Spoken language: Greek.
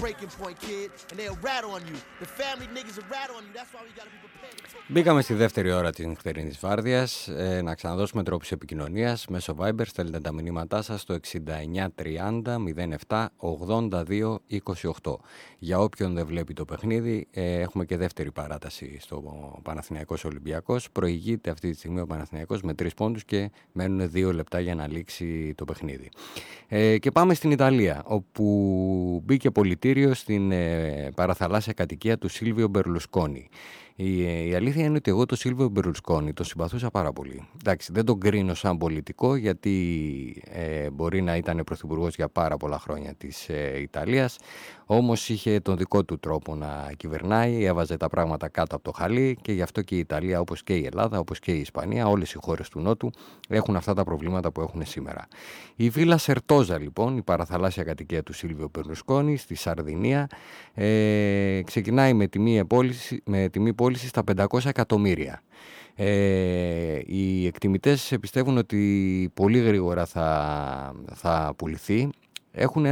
breaking point, kid, and they'll rat on you. The family niggas will rat on you. That's why we gotta be prepared. Μπήκαμε στη δεύτερη ώρα της νυχτερινής βάρδιας. Να ξαναδώσουμε τρόπους επικοινωνίας μέσω Viber. Στέλνετε τα μηνύματά σας στο 6930 07 82 28. Για όποιον δεν βλέπει το παιχνίδι, έχουμε και δεύτερη παράταση στο Παναθηναϊκός Ολυμπιακός. Προηγείται αυτή τη στιγμή ο Παναθηναϊκός με 3 πόντους και μένουν 2 λεπτά για να λήξει το παιχνίδι. Και πάμε στην Ιταλία, όπου μπήκε πολιτήριο στην παραθαλάσσια κατοικία του Σίλβιο Μπερλουσκόνη. Η αλήθεια είναι ότι εγώ τον Σίλβιο Μπερλουσκόνη τον συμπαθούσα πάρα πολύ. Εντάξει, δεν τον κρίνω σαν πολιτικό, γιατί μπορεί να ήταν πρωθυπουργός για πάρα πολλά χρόνια της Ιταλίας, όμως είχε τον δικό του τρόπο να κυβερνάει, έβαζε τα πράγματα κάτω από το χαλί, και γι' αυτό και η Ιταλία, όπως και η Ελλάδα, όπως και η Ισπανία, όλες οι χώρες του Νότου έχουν αυτά τα προβλήματα που έχουν σήμερα. Η Βίλα Σερτόζα, λοιπόν, η παραθαλάσσια κατοικία του Σίλβιο Μπερλουσκόνη στη Σαρδινία, ξεκινάει με τιμή πώληση στα 500 εκατομμύρια. Οι εκτιμητές πιστεύουν ότι πολύ γρήγορα θα πουληθεί. Έχουν